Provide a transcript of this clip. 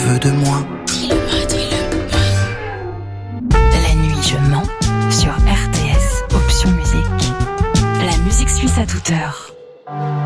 veux de moi? Dis-le-moi, dis-le-moi. La nuit, je mens sur RTS, option musique. La musique suisse à toute heure.